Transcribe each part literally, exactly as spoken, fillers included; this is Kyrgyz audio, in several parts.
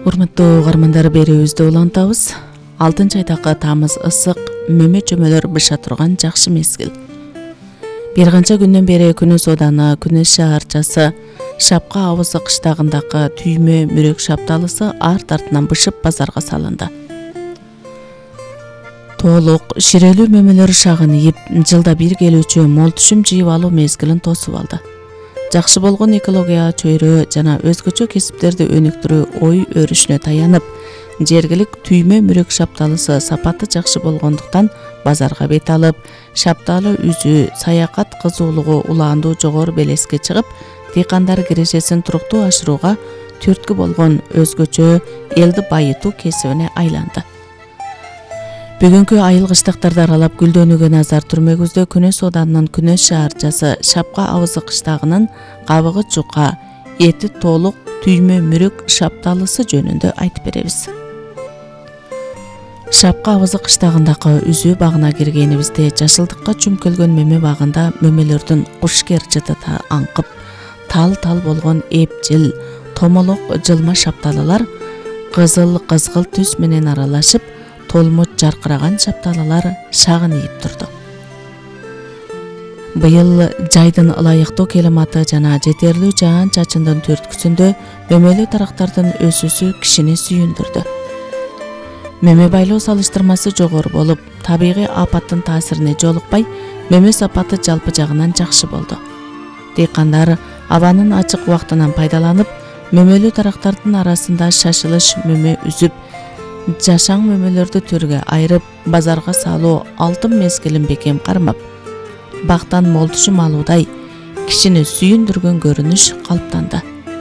Урматтуу угармандар, берүүбүздү улантабыз. алтынчы айдагы тамыз ысык, мөмө чөмөлөр быша турган жакшы мезгил. Бир канча күндөн бери Күнөс Ооданы, Күнөс шаарчасы, Шапка Абызы кыштагындагы түймө мүрөк шапталысы арт артынан бышып базарга салынды. Толук ширелүү мөмөлөр шагынып, жылда бир келүүчү мол түшүм жыйып алуу мезгилин тосуп алды. Жакшы болгон экология чөйрө жана өзгөчө кесиптерди өнүктүрүү ой өрүшүнө таянып, жергилик түймө мүрөк шапталысы сапаты жакшы болгондуктан базарга бет алып, шапталы үзүү, саякат кызуулугу улаандуу жогору белеске чыгып, дыйкандар кирешесин туруктуу ашырууга түрткү болгон өзгөчө элди байытуу кесибине айланды. Бүгүнкү айыл кыштактарды аралап гүлдөнүүгө назар түрмөгүздө Күнөс Оодунун Күнөс шаарчасы Шапка Абызы кыштагынын кабыгы жука, эти толук түймө мүрөк шапталысы жөнүндө айтып беребиз. Шапка Абызы кыштагындагы үзүү багына киргенибизде жашылдыкка чүмкөлгөн мөмө багында мөмөлөрдүн кушкер жытыта аңкып, тал-тал болгон эпчил, томолок жылма шапталалар кызыл кызгыл түс менен аралашып, толмоч жаркыраган шапталалар шагынып турду. Быйыл жайдын ылайыктуу климаты жана жетерлүү жаан чачындын түрткүсүндө мөмөлүү тарактардын өсүүсү кишини сүйүндүрдү. Мөмө байлоо салыштырмасы жогору болуп, табигый апаттын таасирине жолукпай, мөмө сапаты жалпы жагынан жакшы болду. Дыйкандар абанын ачык убактынан пайдаланып, мөмөлүү тарактардын арасында шашылыш мөмө үзүп, жашаң мөмөлөрдү түргө айырып, базарга салуу алтын мезгилин бекем кармап, бактан мол түшүм алуудай кишини сүйүндүргөн көрүнүш калыптанды.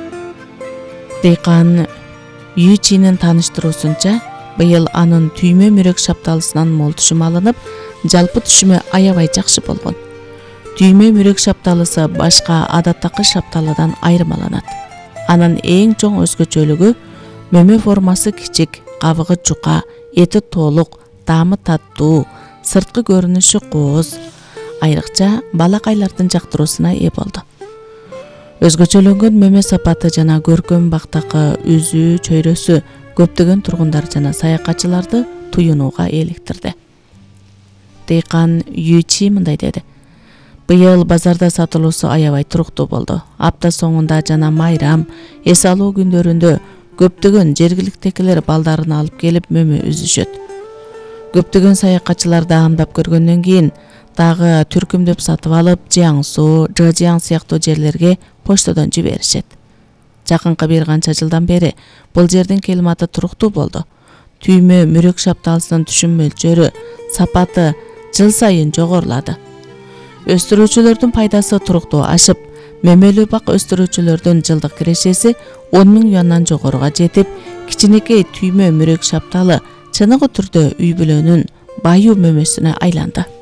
Дыйкан Ючинин тааныштыруусунча, быйыл анын түймө мүрөк шапталысынан мол түшүм алынып, жалпы түшүмү аябай жакшы болгон. Түймө мүрөк шапталысы башка адаттагы шапталыдан айырмаланат. Анын эң чоң өзгөчөлүгү мөмө формасы кичик, кабыгы жука, эти толук, таамы таттуу, сырткы көрүнүшү кооз, айрыкча балакайлардын жактыруусуна ээ болду. Өзгөчөлөнгөн мөмө сапаты жана көркөм бактагы үзүү чөйрөсү көптөгөн тургундар жана саякатчыларды туюнууга эликтирди. Дыйкан Ючи мындай деди: Быйыл базарда сатылуусу аябай туруктуу болду. Апта соңунда жана майрам, эс алуу күндөрүндө көптөгөн жергиликтегилер балдарын алып келип мөмө үзүшөт. Көптөгөн саякатчылар даамдап көргөндөн кийин дагы түркүмдөп сатып алып, Жиаң Суу, Жыжиаң сыяктуу жерлерге почтодон жиберишет. Жакынкы бир канча жылдан бери бул жердин климаты туруктуу болду. Түймө мүрөк шапталысынын түшүм мөлчөрү, сапаты жыл сайын жогорулады. Өстүрүүчүлөрдүн пайдасы туруктуу ашып, мөмөлүү бак өстүрүүчүлөрдүн жылдык кирешеси он миң юандан жогоруга жетип, кичинекей түймө мүрөк шапталы чыныгы түрдө үй бүлөнүн баюу мөмөсүнө айланды.